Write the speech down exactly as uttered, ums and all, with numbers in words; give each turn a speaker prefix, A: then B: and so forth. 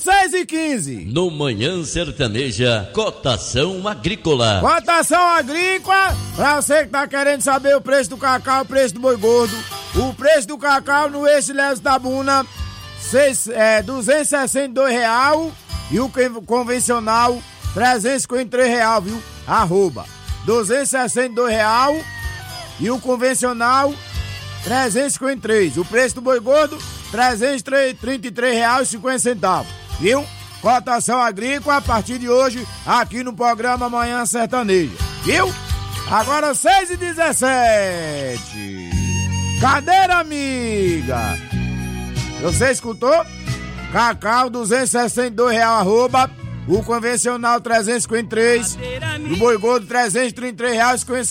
A: seis e quinze.
B: No Manhã Sertaneja, cotação agrícola.
A: Cotação agrícola, pra você que tá querendo saber o preço do cacau, o preço do boi gordo. O preço do cacau no eixo Leves da Buna, seis, é, duzentos e sessenta e dois reais. E o convencional, trezentos e cinquenta e três reais, viu? Arroba. duzentos e sessenta e dois reais. E o convencional, trezentos e cinquenta e três. O preço do boi gordo, trezentos e trinta e três reais e cinquenta centavos. Viu? Cotação agrícola a partir de hoje, aqui no programa Manhã Sertaneja. Viu? Agora seis e dezessete. Cadeira amiga. Você escutou? Cacau, duzentos e sessenta e dois reais, arroba. O convencional, trezentos e cinquenta e três. O boi gordo, trezentos e trinta e três reais e cinquenta